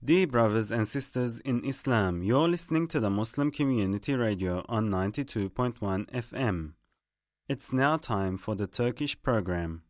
Dear brothers and sisters in Islam, you're listening to the Muslim Community Radio on 92.1 FM. It's now time for the Turkish program.